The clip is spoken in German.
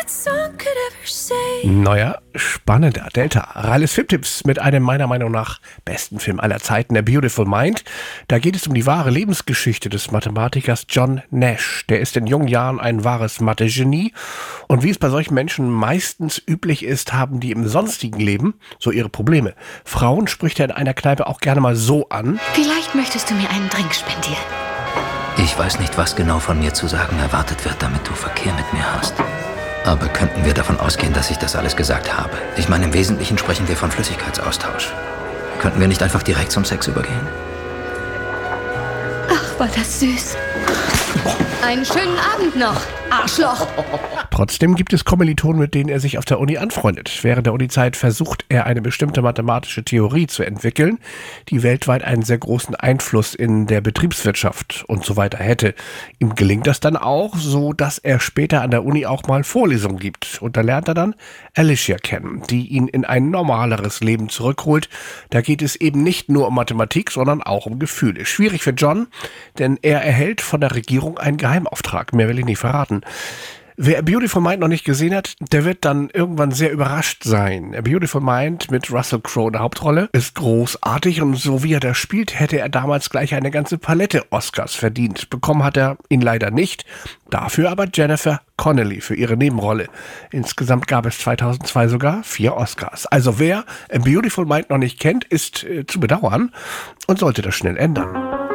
Neuer, spannender Delta. Ralles Filmtipps mit einem meiner Meinung nach besten Film aller Zeiten, A Beautiful Mind. Da geht es um die wahre Lebensgeschichte des Mathematikers John Nash. Der ist in jungen Jahren ein wahres Mathe-Genie. Und wie es bei solchen Menschen meistens üblich ist, haben die im sonstigen Leben so ihre Probleme. Frauen spricht er in einer Kneipe auch gerne mal so an. Vielleicht möchtest du mir einen Drink spendieren. Ich weiß nicht, was genau von mir zu sagen erwartet wird, damit du Verkehr mit mir hast. Aber könnten wir davon ausgehen, dass ich das alles gesagt habe? Ich meine, im Wesentlichen sprechen wir von Flüssigkeitsaustausch. Könnten wir nicht einfach direkt zum Sex übergehen? Ach, war das süß. Einen schönen Abend noch, Arschloch. Trotzdem gibt es Kommilitonen, mit denen er sich auf der Uni anfreundet. Während der Unizeit versucht er, eine bestimmte mathematische Theorie zu entwickeln, die weltweit einen sehr großen Einfluss in der Betriebswirtschaft und so weiter hätte. Ihm gelingt das dann auch, so dass er später an der Uni auch mal Vorlesungen gibt. Und da lernt er dann Alicia kennen, die ihn in ein normaleres Leben zurückholt. Da geht es eben nicht nur um Mathematik, sondern auch um Gefühle. Schwierig für John, denn er erhält von der Regierung einen Geheimauftrag. Mehr will ich nicht verraten. Wer A Beautiful Mind noch nicht gesehen hat, der wird dann irgendwann sehr überrascht sein. A Beautiful Mind mit Russell Crowe in der Hauptrolle ist großartig und so wie er das spielt, hätte er damals gleich eine ganze Palette Oscars verdient. Bekommen hat er ihn leider nicht, dafür aber Jennifer Connelly für ihre Nebenrolle. Insgesamt gab es 2002 sogar 4 Oscars. Also wer A Beautiful Mind noch nicht kennt, ist zu bedauern und sollte das schnell ändern.